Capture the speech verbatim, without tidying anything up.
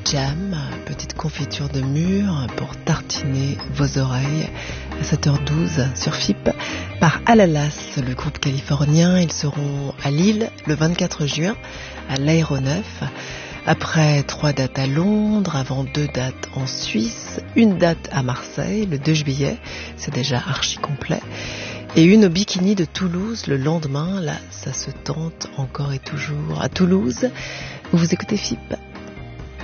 jam, petite confiture de mûre pour tartiner vos oreilles à sept heures douze sur F I P par Alalas, le groupe californien. Ils seront à Lille le vingt-quatre juin à l'Aéronef. Après trois dates à Londres, avant deux dates en Suisse, une date à Marseille le deux juillet, c'est déjà archi complet, et une au Bikini de Toulouse le lendemain. Là, ça se tente encore et toujours à Toulouse. Vous vous écoutez F I P.